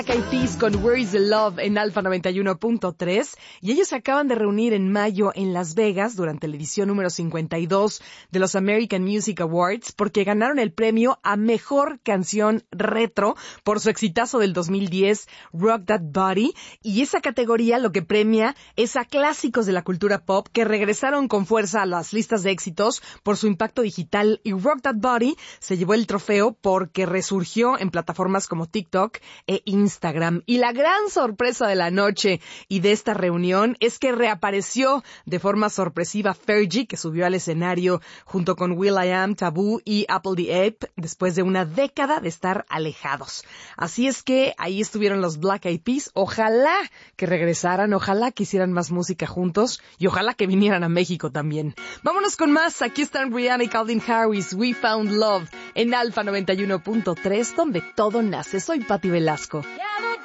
Black Eyed Peas con Where is the Love en Alfa 91.3 y ellos se acaban de reunir en mayo en Las Vegas durante la edición número 52 de los American Music Awards porque ganaron el premio a Mejor Canción Retro por su exitazo del 2010 Rock That Body, y esa categoría lo que premia es a clásicos de la cultura pop que regresaron con fuerza a las listas de éxitos por su impacto digital, y Rock That Body se llevó el trofeo porque resurgió en plataformas como TikTok e Instagram. Y la gran sorpresa de la noche y de esta reunión es que reapareció de forma sorpresiva Fergie, que subió al escenario junto con will.i.am, Taboo y Apple the Ape después de una década de estar alejados. Así es que ahí estuvieron los Black Eyed Peas. Ojalá que regresaran, ojalá que hicieran más música juntos y ojalá que vinieran a México también. Vámonos con más. Aquí están Rihanna y Calvin Harris, We Found Love en Alfa 91.3, donde todo nace. Soy Patti Velasco.